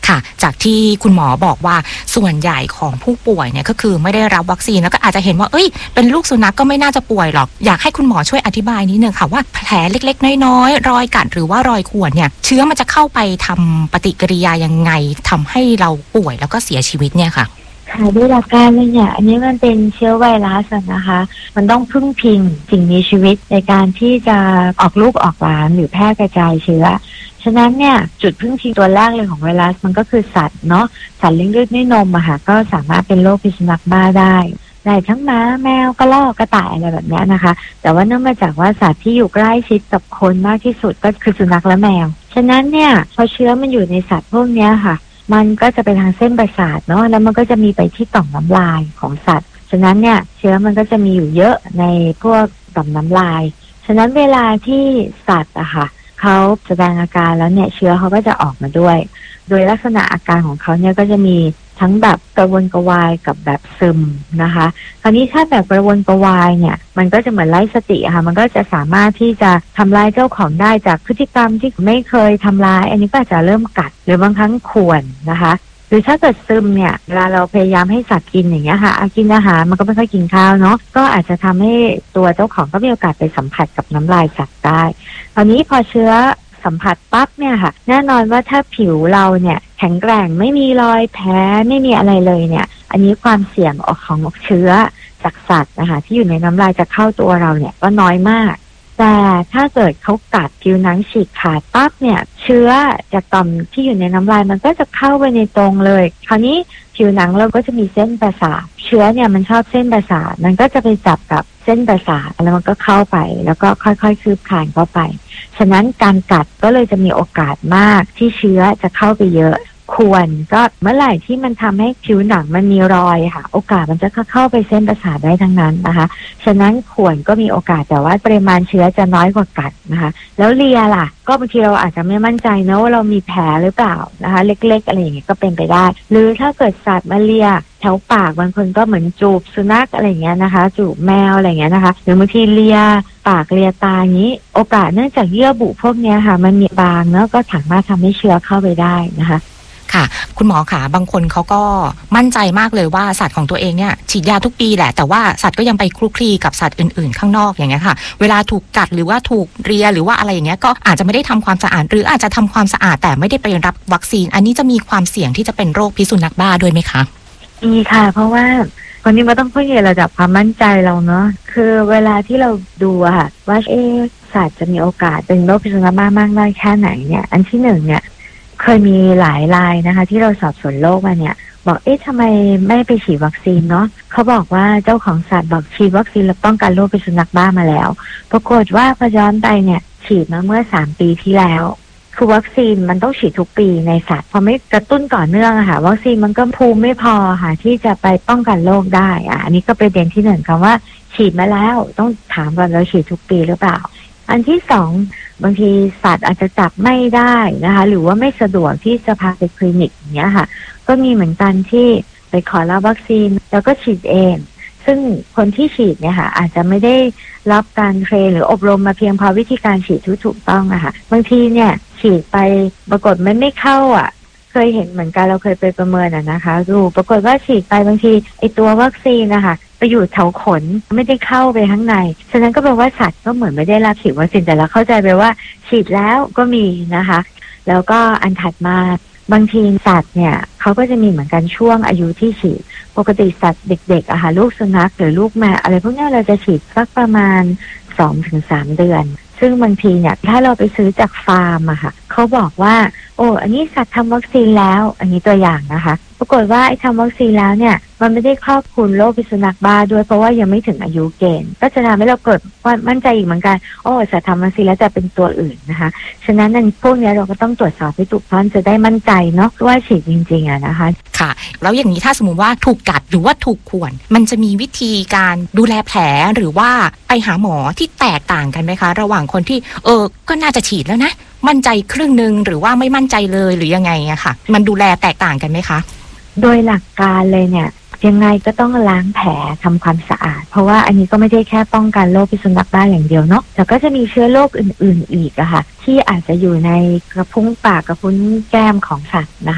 ค่ะจากที่คุณหมอบอกว่าส่วนใหญ่ของผู้ป่วยเนี่ยก็คือไม่ได้รับวัคซีนแล้วก็อาจจะเห็นว่าเป็นลูกสุนัขก็ไม่น่าจะป่วยหรอกอยากให้คุณหมอช่วยอธิบายนิดนึงค่ะว่าแผลเล็กๆน้อยๆรอยกัดหรือว่ารอยข่วนเนี่ยเชื้อมันจะเข้าไปทำปฏิกิริยายังไงทำให้เราป่วยแล้วก็เสียชีวิตเนี่ยค่ะค่ะด้วยหลักการเลยเนี่ยอันนี้มันเป็นเชื้อไวรัสนะคะมันต้องพึ่งพิงสิ่งมีชีวิตในการที่จะออกลูกออกหลานหรือแพร่กระจายเชื้อฉะนั้นเนี่ยจุดพึ่งพิงตัวแรกเลยของไวรัสมันก็คือสัตว์เนาะสัตว์เลี้ยงลูกด้วยนมอะค่ะก็สามารถเป็นโรคพิษสุนัขบ้าได้ทั้งม้าแมวกระรอกกระต่ายอะไรแบบนี้นะคะแต่ว่าเนื่องมาจากว่าสัตว์ที่อยู่ใกล้ชิดกับคนมากที่สุดก็คือสุนัขและแมวฉะนั้นเนี่ยพอเชื้อมันอยู่ในสัตว์พวกนี้ค่ะมันก็จะไปทางเส้นประสาทเนาะแล้วมันก็จะมีไปที่ต่อมน้ำลายของสัตว์ฉะนั้นเนี่ยเชื้อมันก็จะมีอยู่เยอะในพวกต่อมน้ำลายฉะนั้นเวลาที่สัตว์อะค่ะเขาแสดงอาการแล้วเนี่ยเชื้อเขาก็จะออกมาด้วยโดยลักษณะอาการของเขาเนี่ยก็จะมีทั้งแบบกระวนกระวายกับแบบซึมนะคะคราวนี้ถ้าแบบกระวนกระวายเนี่ยมันก็จะเหมือนไร้สติค่ะมันก็จะสามารถที่จะทำร้ายเจ้าของได้จากพฤติกรรมที่ไม่เคยทำร้ายอันนี้ก็จะเริ่มกัดหรือบางครั้งข่วนนะคะหรือถ้าเกิดซึมเนี่ยเวลาเราพยายามให้สัตว์กินอย่างเงี้ยค่ะกินอาหารมันก็ไม่ค่อยกินข้าวเนาะก็อาจจะทำให้ตัวเจ้าของก็มีโอกาสไปสัมผัสกับน้ำลายสัตว์ได้คราวนี้พอเชื้อสัมผัสปั๊บเนี่ยค่ะแน่นอนว่าถ้าผิวเราเนี่ยแข็งแกร่งไม่มีรอยแผลไม่มีอะไรเลยเนี่ยอันนี้ความเสี่ยงออกของเชื้อจากสัตว์นะคะที่อยู่ในน้ำลายจะเข้าตัวเราเนี่ยก็น้อยมากแต่ถ้าเกิดเขากัดผิวหนังฉีกขาดปั๊บเนี่ยเชื้อจากต่อมที่อยู่ในน้ำลายมันก็จะเข้าไปในตรงเลยคราวนี้ผิวหนังเราก็จะมีเส้นประสาทเชื้อเนี่ยมันชอบเส้นประสาทมันก็จะไปจับกับเส้นประสาทแล้วมันก็เข้าไปแล้วก็ค่อยๆคืบคลานเข้าไปฉะนั้นการกัดก็เลยจะมีโอกาสมากที่เชื้อจะเข้าไปเยอะควรก็เมื่อไหร่ที่มันทำให้ผิวหนังมันมีรอยค่ะโอกาสมันจะเข้าไปเส้นประสาทได้ทั้งนั้นนะคะฉะนั้นควรก็มีโอกาสแต่ว่าปริมาณเชื้อจะน้อยกว่ากัดนะคะแล้วเลียล่ะก็บางทีเราอาจจะไม่มั่นใจนะว่าเรามีแผลหรือเปล่านะคะเล็กๆอะไรอย่างเงี้ยก็เป็นไปได้หรือถ้าเกิดสัตว์มาเลียแถวปากบางคนก็เหมือนจูบสุนัขอะไรอย่างเงี้ยนะคะจูบแมวอะไรอย่างเงี้ยนะคะหรือบางทีเลียปากเลียตาอย่างนี้โอกาสเนื่องจากเยื่อบุพวกเนี้ยค่ะมันมีบางเนาะก็สามารถทำให้เชื้อเข้าไปได้นะคะค่ะคุณหมอค่ะบางคนเขาก็มั่นใจมากเลยว่าสัตว์ของตัวเองเนี่ยฉีดยาทุกปีแหละแต่ว่าสัตว์ก็ยังไปคลุกคลีกับสัตว์อื่นๆข้างนอกอย่างเงี้ยค่ะเวลาถูกกัดหรือว่าถูกเลียหรือว่าอะไรอย่างเงี้ยก็อาจจะไม่ได้ทำความสะอาดหรืออาจจะทำความสะอาดแต่ไม่ได้ไปรับวัคซีนอันนี้จะมีความเสี่ยงที่จะเป็นโรคพิษสุนัขบ้าด้วยไหมคะมีค่ะเพราะว่าคนนี้มันต้องพูดในระดับความมั่นใจเราเนาะคือเวลาที่เราดูค่ะว่าสัตว์จะมีโอกาสเป็นโรคพิษสุนัขบ้ามากน้อยแค่ไหนเนี่ยอันที่หนึ่งเนี่ยเคยมีหลายรายนะคะที่เราสอบสวนโรคมาเนี่ยบอกทำไมไม่ไปฉีดวัคซีนเนาะเขาบอกว่าเจ้าของสัตว์บอกฉีดวัคซีนแล้วป้องกันโรคพิษสุนัขบ้ามาแล้วปรากฏว่าพอย้อนไปเนี่ยฉีดมาเมื่อ3 ปีที่แล้วคือวัคซีนมันต้องฉีดทุกปีในสัตว์พอไม่กระตุ้นต่อเนื่องอะค่ะวัคซีนมันก็ภูมิไม่พอค่ะที่จะไปป้องกันโรคได้อันนี้ก็ประเด็นที่หนึ่งคำว่าฉีดมาแล้วต้องถามก่อนเราฉีดทุกปีหรือเปล่าอันที่สองบางทีสัตว์อาจจะจับไม่ได้นะคะหรือว่าไม่สะดวกที่จะพาไปคลินิกอย่างเงี้ยค่ะก็มีเหมือนกันที่ไปขอรับวัคซีนแล้วก็ฉีดเองซึ่งคนที่ฉีดเนี่ยค่ะอาจจะไม่ได้รับการเทรนหรืออบรมมาเพียงพอวิธีการฉีดที่ถูกต้องนะคะบางทีเนี่ยฉีดไปปรากฏไม่เข้าเคยเห็นเหมือนกันเราเคยไปประเมินนะคะดูปรากฏว่าฉีดไปบางทีไอตัววัคซีนนะคะไปอยู่แถวขนไม่ได้เข้าไปข้างในฉะนั้นก็แปลว่าสัตว์ก็เหมือนไม่ได้รับฉีดวัคซีนแต่เราเข้าใจไปว่าฉีดแล้วก็มีนะคะแล้วก็อันถัดมาบางทีสัตว์เนี่ยเขาก็จะมีเหมือนกันช่วงอายุที่ฉีดปกติสัตว์เด็กๆลูกสุนัขหรือลูกแมวอะไรพวกนี้เราจะฉีดสักประมาณ 2-3 เดือนซึ่งบางทีเนี่ยถ้าเราไปซื้อจากฟาร์มค่ะเขาบอกว่าอันนี้สัตว์ทำวัคซีนแล้วอันนี้ตัวอย่างนะคะปรากฏว่าไอ้ทำวัคซีนแล้วเนี่ยมันไม่ได้ครอบคลุมโรคพิษสุนัขบ้าด้วยเพราะว่ายังไม่ถึงอายุเกณฑ์ก็จะทำให้เราเกิดความมั่นใจอีกเหมือนกันสัตว์ทำวัคซีนแล้วจะเป็นตัวอื่นนะคะฉะนั้นพวกนี้เราก็ต้องตรวจสอบให้ถูกต้องจะได้มั่นใจเนาะว่าฉีดจริงๆนะคะค่ะแล้วอย่างนี้ถ้าสมมติว่าถูกกัดหรือว่าถูกข่วนมันจะมีวิธีการดูแลแผลหรือว่าไปหาหมอที่แตกต่างกันไหมคะระหว่างคนที่ก็น่าจะฉีดแล้วนะมั่นใจครึ่งนึงหรือว่าไม่มั่นใจเลยหรือยังไงอะค่ะมันดูแลแตกต่างกันไหมคะโดยหลักการเลยเนี่ยยังไงก็ต้องล้างแผลทำความสะอาดเพราะว่าอันนี้ก็ไม่ได้แค่ป้องกันโรคพิษสุนัขบ้าอย่างเดียวเนาะแต่ก็จะมีเชื้อโรคอื่นๆอีกค่ะที่อาจจะอยู่ในกระพุ้งปากกระพุ้งแก้มของสัตว์นะคะ